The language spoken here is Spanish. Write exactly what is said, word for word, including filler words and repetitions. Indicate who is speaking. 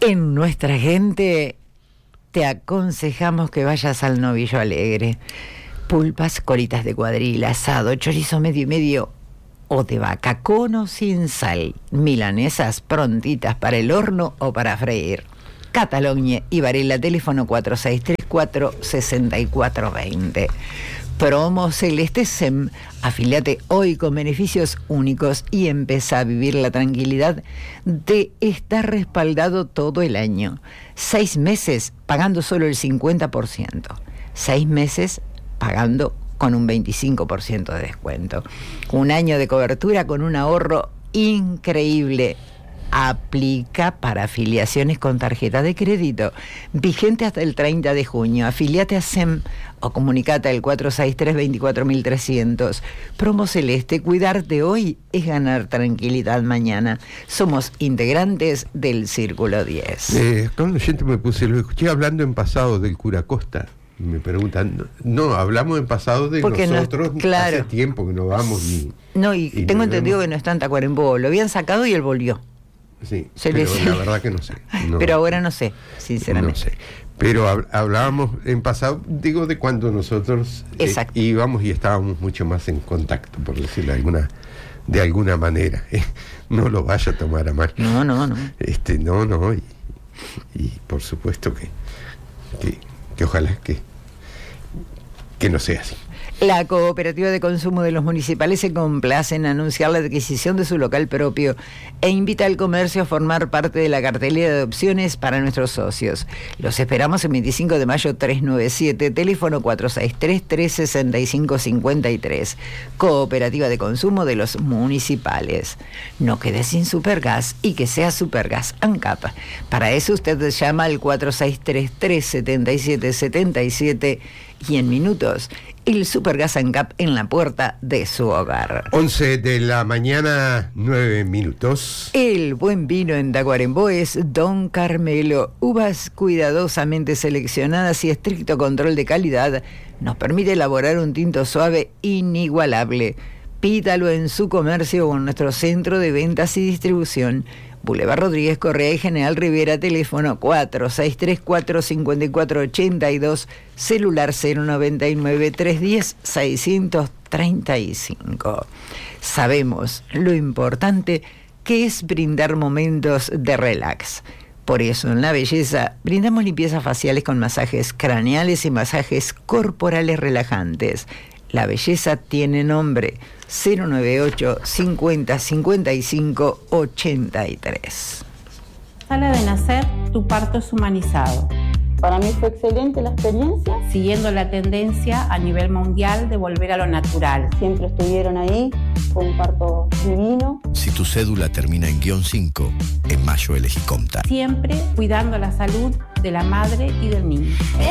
Speaker 1: En Nuestra Gente te aconsejamos que vayas al Novillo Alegre. Pulpas, colitas de cuadril, asado, chorizo medio y medio o de vaca, con o sin sal, milanesas prontitas para el horno o para freír. Catalogna y Varela, teléfono cuatro seis tres cuatro, seis cuatro dos cero. Promo Celeste S E M, afiliate hoy con beneficios únicos y empezá a vivir la tranquilidad de estar respaldado todo el año. Seis meses pagando solo el cincuenta por ciento. Seis meses pagando con un veinticinco por ciento de descuento. Un año de cobertura con un ahorro increíble. Aplica para afiliaciones con tarjeta de crédito. Vigente hasta el treinta de junio. Afiliate a S E M o comunicate al cuatro seis tres, veinticuatro mil trescientos. Promo Celeste, cuidarte hoy es ganar tranquilidad mañana. Somos integrantes del Círculo diez.
Speaker 2: Eh, cuando oyente me puse, lo escuché hablando en pasado del cura Costa. Me preguntan, no, hablamos en pasado de Porque nosotros, no, claro. Hace tiempo que no vamos ni...
Speaker 1: No, y, y tengo entendido vemos. Que no está en Tacuarembó. Lo habían sacado y él volvió.
Speaker 2: Sí, Se pero les... la verdad que no sé. No,
Speaker 1: pero ahora no sé, sinceramente.
Speaker 2: No sé. Pero hab- hablábamos en pasado, digo, de cuando nosotros eh, íbamos y estábamos mucho más en contacto, por decirlo de alguna, de alguna manera. Eh, no lo vaya a tomar a mal.
Speaker 1: No, no, no.
Speaker 2: Este, no, no. Y, y por supuesto que, que, que ojalá que, que no sea así.
Speaker 1: La Cooperativa de Consumo de los Municipales se complace en anunciar la adquisición de su local propio e invita al comercio a formar parte de la cartelera de opciones para nuestros socios. Los esperamos el veinticinco de mayo trescientos noventa y siete, teléfono cuatro seis tres, tres seis cinco, cinco tres. Cooperativa de Consumo de los Municipales. No quede sin Supergas y que sea Supergas ANCAP. Para eso usted llama al cuatro seis tres, tres siete siete, siete siete y en minutos el Supergas ANCAP en la puerta de su hogar.
Speaker 2: once de la mañana, nueve minutos.
Speaker 1: El buen vino en Tacuarembó es Don Carmelo. Uvas cuidadosamente seleccionadas y estricto control de calidad nos permite elaborar un tinto suave inigualable. Pídalo en su comercio o en nuestro centro de ventas y distribución. Boulevard Rodríguez Correa y General Rivera, teléfono cuatro seis tres cuatro, cinco cuatro ocho dos, celular cero noventa y nueve, trescientos diez, seiscientos treinta y cinco. Sabemos lo importante que es brindar momentos de relax. Por eso en La Belleza brindamos limpiezas faciales con masajes craneales y masajes corporales relajantes. La Belleza tiene nombre, cero noventa y ocho, cincuenta, cincuenta y cinco, ochenta y tres.
Speaker 3: Sala de Nacer, tu parto es humanizado.
Speaker 4: Para mí fue excelente la experiencia.
Speaker 3: Siguiendo la tendencia a nivel mundial de volver a lo natural.
Speaker 4: Siempre estuvieron ahí, fue un parto divino.
Speaker 5: Si tu cédula termina en guión cinco, en mayo elegí Comta.
Speaker 3: Siempre cuidando la salud de la madre y del niño.